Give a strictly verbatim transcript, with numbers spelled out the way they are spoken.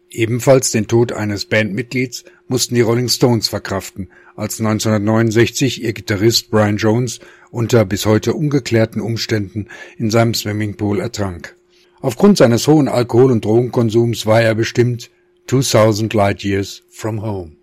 Ebenfalls den Tod eines Bandmitglieds mussten die Rolling Stones verkraften, als neunzehnhundertneunundsechzig ihr Gitarrist Brian Jones unter bis heute ungeklärten Umständen in seinem Swimmingpool ertrank. Aufgrund seines hohen Alkohol- und Drogenkonsums war er bestimmt two thousand light years from home.